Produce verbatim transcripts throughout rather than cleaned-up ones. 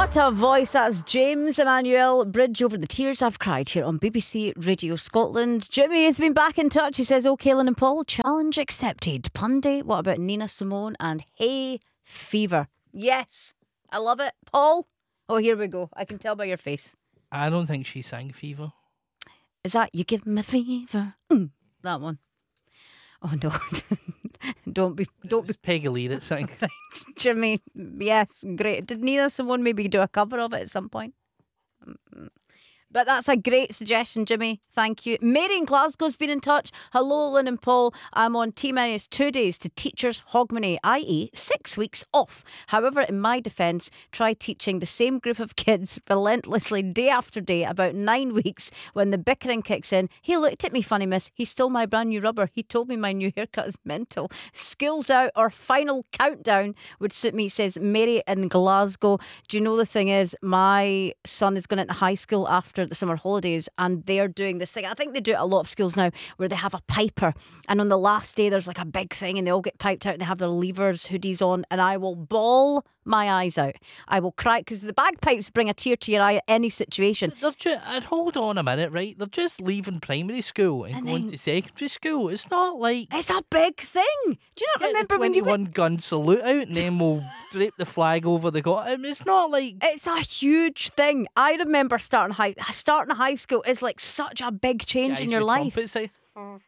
What a voice. That's James Emmanuel, Bridge Over the Tears I've Cried, here on B B C Radio Scotland. Jimmy has been back in touch. He says, oh, Kaylin and Paul, challenge accepted. Pundy, what about Nina Simone and Hay Fever? Yes, I love it. Paul? Oh, here we go. I can tell by your face. I don't think she sang Fever. Is that You Give Me Fever? Mm, that one. Oh, no. Don't be, don't be, Peggy Lee that sang. Jimmy. Yes, great. Did Nina Simone maybe do a cover of it at some point? But that's a great suggestion, Jimmy. Thank you. Mary in Glasgow's been in touch. Hello, Lynn and Paul. I'm on T-minus two days to teachers' hogmanay, that is six weeks off. However, in my defence, try teaching the same group of kids relentlessly day after day about nine weeks when the bickering kicks in. He looked at me funny, miss. He stole my brand new rubber. He told me my new haircut is mental. School's out or final countdown would suit me, says Mary in Glasgow. Do you know the thing is, my son is going into high school after the summer holidays and they're doing this thing. I think they do it at a lot of schools now where they have a piper and on the last day there's like a big thing and they all get piped out and they have their levers, hoodies on, and I will bawl my eyes out. I will cry because the bagpipes bring a tear to your eye at any situation. They're just, and hold on a minute, right? They're just leaving primary school and, And going then- to secondary school. It's not like It's a big thing. Do you not get remember the when you went? twenty-one gun salute out and then we'll drape the flag over the got. I mean, it's not like It's a huge thing. I remember starting high starting high school is like such a big change in guys your with life. trumpets, eh?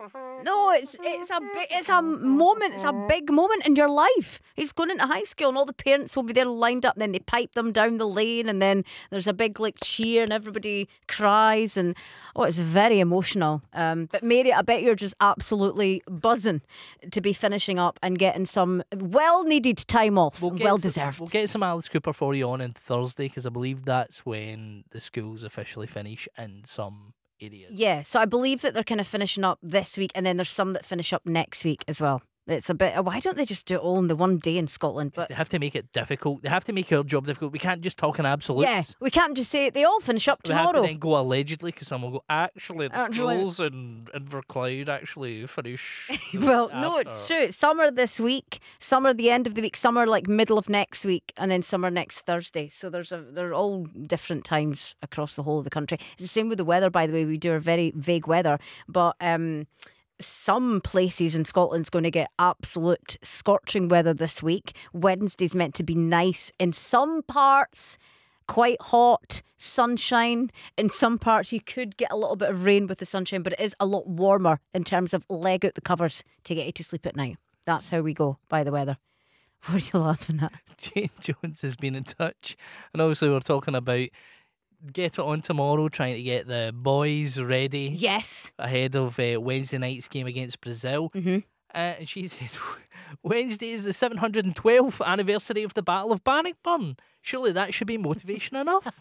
No, it's it's a big it's a moment. It's a big moment in your life. He's going into high school, and all the parents will be there lined up. And then they pipe them down the lane, and then there's a big like cheer, and everybody cries, and oh, it's very emotional. Um, but Mary, I bet you're just absolutely buzzing to be finishing up and getting some well-needed time off, We'll get well some- deserved. We'll get some Alice Cooper for you on on Thursday because I believe that's when the schools officially finish in some areas. Yeah, so I believe that they're kind of finishing up this week, and then there's some that finish up next week as well. It's a bit. Why don't they just do it all in the one day in Scotland? But They have to make it difficult. They have to make our job difficult. We can't just talk in absolutes. yeah, we can't just say they all finish up We have to tomorrow. then go allegedly because someone will go, actually, the Actually- schools in Inverclyde actually finish. the Well, week no, after." it's true. It's summer this week, summer the end of the week, summer like middle of next week, and then summer next Thursday. So there's a they're all different times across the whole of the country. It's the same with the weather, by the way. We do a very vague weather, but um, some places in Scotland's going to get absolute scorching weather this week. Wednesday's meant to be nice in some parts. Quite hot, sunshine. In some parts, you could get a little bit of rain with the sunshine, but it is a lot warmer in terms of leg out the covers to get you to sleep at night. That's how we go by the weather. What are you laughing at? Jane Jones has been in touch, and obviously we're talking about get it on tomorrow, trying to get the boys ready Yes. ahead of uh, Wednesday night's game against Brazil. Mm-hmm. Uh, and she said, Wednesday is the seven hundred twelfth anniversary of the Battle of Bannockburn. Surely that should be motivation enough.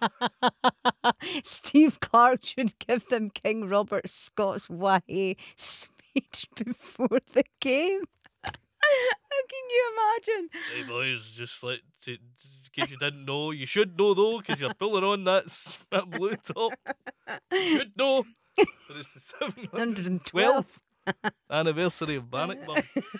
Steve Clark should give them King Robert Scott's Wahay speech before the game. How can you imagine? Hey boys, just like to, in case you didn't know, you should know though, because you're pulling on that, s- that blue top. You should know. But it's the seven hundred twelfth anniversary of Bannockburn.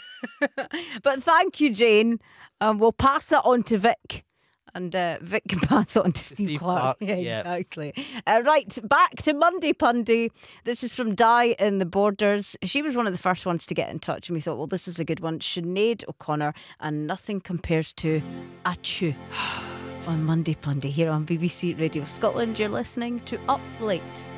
But thank you, Jane. Um, we'll pass that on to Vic. And uh, Vic can pass it on to Steve, Steve Clark. Clark, Yeah, yeah. exactly. Uh, right, back to Monday Pundy. This is from Di in the Borders. She was one of the first ones to get in touch, and we thought, well, this is a good one. Sinead O'Connor, and nothing compares to Achoo on Monday Pundy here on B B C Radio Scotland. You're listening to Up Late.